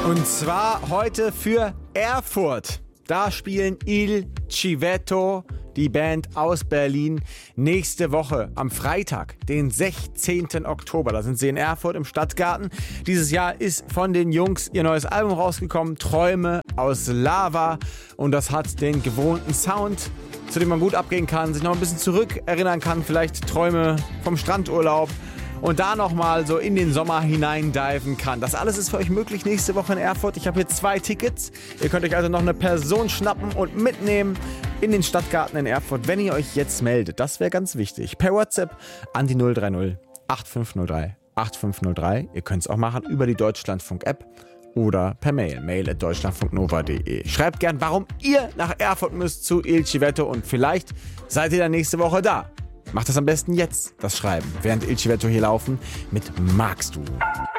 Und zwar heute für Erfurt. Da spielen Il Civetto, die Band aus Berlin, nächste Woche am Freitag, den 16. Oktober. Da sind sie in Erfurt im Stadtgarten. Dieses Jahr ist von den Jungs ihr neues Album rausgekommen, Träume aus Lava. Und das hat den gewohnten Sound, zu dem man gut abgehen kann, sich noch ein bisschen zurückerinnern kann, vielleicht Träume vom Strandurlaub. Und da nochmal so in den Sommer hineindiven kann. Das alles ist für euch möglich nächste Woche in Erfurt. Ich habe hier 2 Tickets. Ihr könnt euch also noch eine Person schnappen und mitnehmen in den Stadtgarten in Erfurt, wenn ihr euch jetzt meldet. Das wäre ganz wichtig. Per WhatsApp an die 030 8503 8503. Ihr könnt es auch machen über die Deutschlandfunk-App oder per Mail. mail@deutschlandfunknova.de. Schreibt gern, warum ihr nach Erfurt müsst zu Il Civetto und vielleicht seid ihr dann nächste Woche da. Macht das am besten jetzt, das Schreiben, während Il Civetto hier laufen mit Magst du.